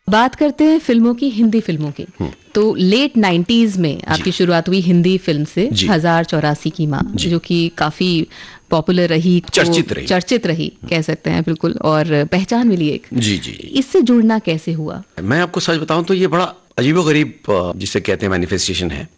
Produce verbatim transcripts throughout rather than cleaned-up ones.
बात करते हैं फिल्मों की, हिंदी फिल्मों की। तो लेट नाइन्टीज में आपकी शुरुआत हुई हिंदी फिल्म से, हजार चौरासी की माँ, जो कि काफी पॉपुलर रही, चर्चित रही चर्चित रही कह सकते हैं, बिल्कुल, और पहचान मिली एक। जी जी। इससे जुड़ना कैसे हुआ? मैं आपको सच बताऊं तो ये बड़ा अजीबोगरीब जिसे कहते हैं मैनिफेस्टेशन है।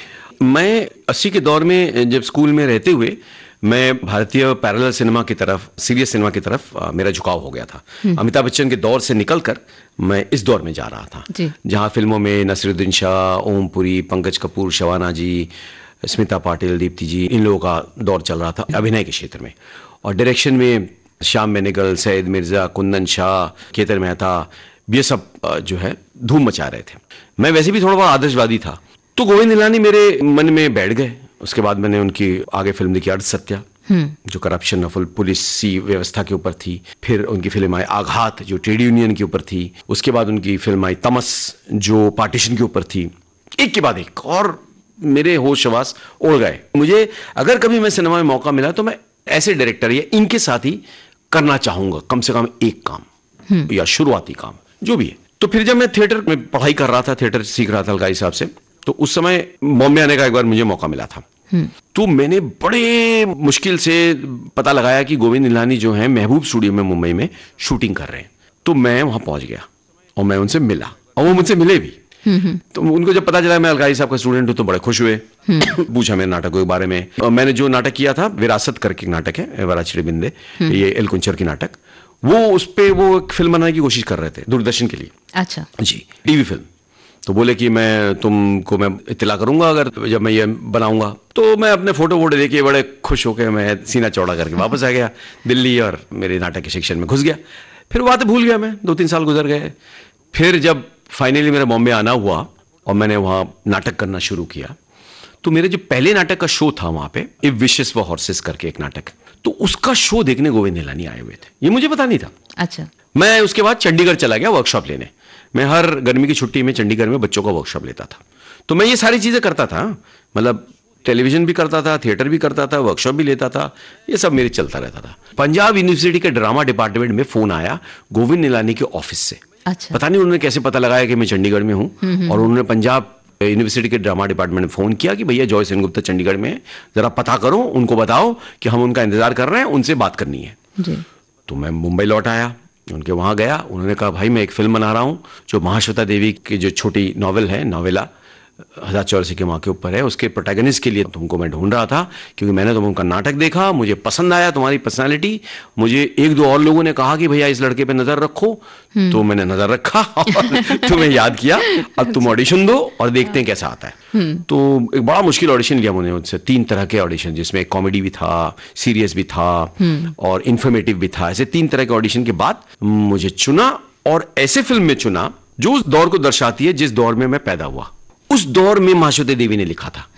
मैं अस्सी के दौर में जब स्कूल में रहते हुए मैं भारतीय पैरेलल सिनेमा की तरफ, सीरियस सिनेमा की तरफ मेरा झुकाव हो गया था। अमिताभ बच्चन के दौर से निकलकर मैं इस दौर में जा रहा था, जहां फिल्मों में नसीरुद्दीन शाह, ओम पुरी, पंकज कपूर, शबाना जी, स्मिता पाटिल, दीप्ति जी, इन लोगों का दौर चल रहा था अभिनय के क्षेत्र में। और डायरेक्शन में श्याम बेनेगल, सैयद मिर्जा, कुंदन शाह, केतन मेहता, ये सब जो है धूम मचा रहे थे। मैं वैसे भी थोड़ा बहुत आदर्शवादी था, तो गोविंद निहलानी मेरे मन में बैठ गए। उसके बाद मैंने उनकी आगे फिल्म देखी अर्ध सत्या, जो करप्शन और पुलिस सी व्यवस्था के ऊपर थी। फिर उनकी फिल्म आई आघात, जो ट्रेड यूनियन के ऊपर थी। उसके बाद उनकी फिल्म आई तमस, जो पार्टीशन के ऊपर थी। एक के बाद एक, और मेरे होश हवास उड़ गए। मुझे अगर कभी मैं सिनेमा में मौका मिला तो मैं ऐसे डायरेक्टर या इनके साथ ही करना चाहूंगा, कम से कम एक काम या शुरुआती काम जो भी है। तो फिर जब मैं थिएटर में पढ़ाई कर रहा था, थिएटर सीख रहा था अलगाई साहब से, तो उस समय बॉम्बे आने का एक बार मुझे मौका मिला था। तो मैंने बड़े मुश्किल से पता लगाया कि गोविंद निहलानी जो है महबूब स्टूडियो में मुंबई में शूटिंग कर रहे हैं। तो मैं वहां पहुंच गया और मैं उनसे मिला, और वो मुझसे मिले भी। तो उनको जब पता चला मैं अलगाई साहब का स्टूडेंट हूं तो बड़े खुश हुए। पूछा मेरे नाटक के बारे में। और मैंने जो नाटक किया था, विरासत करके एक नाटक है, वराचिड़े बिंदे, ये एल कुंचर की नाटक, वो उस पे वो एक फिल्म बनाने की कोशिश कर रहे थे दूरदर्शन के लिए। अच्छा जी, टीवी फिल्म। तो बोले कि मैं तुमको मैं इत्तला करूंगा अगर जब मैं ये बनाऊंगा। तो मैं अपने फोटो वोटो देखे बड़े खुश होकर मैं सीना चौड़ा करके वापस आ गया दिल्ली, और मेरे नाटक के शिक्षण में घुस गया। फिर बातें भूल गया मैं, दो तीन साल गुजर गए। फिर जब फाइनली मेरा बॉम्बे आना हुआ और मैंने वहां नाटक करना शुरू किया, तो मेरे जो पहले नाटक का शो था वहां पे, इफ विशेस फॉर हॉर्सेस करके एक नाटक, तो उसका शो देखने गोविंद निहलानी आए हुए थे। ये मुझे पता नहीं था। अच्छा। मैं उसके बाद चंडीगढ़ चला गया वर्कशॉप लेने। मैं हर गर्मी की छुट्टी में चंडीगढ़ में बच्चों का वर्कशॉप लेता था। तो मैं ये सारी चीजें करता था, मतलब टेलीविजन भी करता था, थिएटर भी करता था, वर्कशॉप भी लेता था, ये सब मेरे चलता रहता था। पंजाब यूनिवर्सिटी के ड्रामा डिपार्टमेंट में फोन आया गोविंद निहलानी के ऑफिस से। अच्छा। पता नहीं उन्होंने कैसे पता लगाया कि मैं चंडीगढ़ में हूं, और उन्होंने पंजाब यूनिवर्सिटी के ड्रामा डिपार्टमेंट में फोन किया कि भैया जॉय सेनगुप्ता चंडीगढ़ में है, जरा पता करो, उनको बताओ कि हम उनका इंतजार कर रहे हैं, उनसे बात करनी है। जी। तो मैं मुंबई लौट आया, उनके वहां गया। उन्होंने कहा भाई मैं एक फिल्म बना रहा हूं जो महाश्वेता देवी की जो छोटी नॉवेल है, नॉवेला हजार चौरासी की माँ के ऊपर है, उसके प्रोटैगनिस्ट के लिए तुमको मैं ढूंढ रहा था, क्योंकि मैंने तुम उनका नाटक देखा, मुझे पसंद आया तुम्हारी पर्सनालिटी। मुझे एक दो और लोगों ने कहा कि भैया इस लड़के पे नजर रखो, तो मैंने नजर रखा और तुम्हें याद किया, अब तुम ऑडिशन दो और देखते हैं कैसा आता है। तो एक बड़ा मुश्किल ऑडिशन लिया मैंने उनसे, तीन तरह के ऑडिशन, जिसमें कॉमेडी भी था, सीरियस भी था और इन्फॉर्मेटिव भी था। ऐसे तीन तरह के ऑडिशन के बाद मुझे चुना, और ऐसे फिल्म में चुना जो उस दौर को दर्शाती है जिस दौर में मैं पैदा हुआ। उस दौर में महाश्वेता देवी ने लिखा था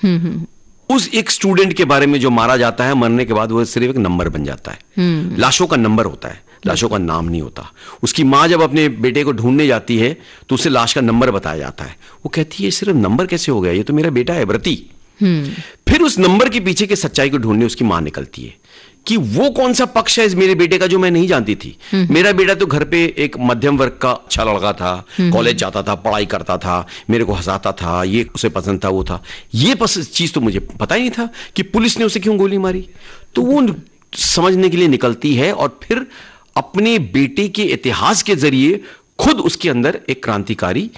उस एक स्टूडेंट के बारे में जो मारा जाता है, मरने के बाद वो सिर्फ एक नंबर बन जाता है, लाशों का नंबर होता है, लाशों का नाम नहीं होता। उसकी माँ जब अपने बेटे को ढूंढने जाती है तो उसे लाश का नंबर बताया जाता है। वो कहती है सिर्फ नंबर कैसे हो गया, ये तो मेरा बेटा है व्रती। फिर उस नंबर के पीछे की सच्चाई को ढूंढने उसकी माँ निकलती है कि वो कौन सा पक्ष है इस मेरे बेटे का जो मैं नहीं जानती थी। मेरा बेटा तो घर पे एक मध्यम वर्ग का अच्छा लड़का था, कॉलेज जाता था, पढ़ाई करता था, मेरे को हंसाता था, ये उसे पसंद था, वो था। ये चीज तो मुझे पता ही नहीं था कि पुलिस ने उसे क्यों गोली मारी। तो वो समझने के लिए निकलती है और फिर अपने बेटे के इतिहास के जरिए खुद उसके अंदर एक क्रांतिकारी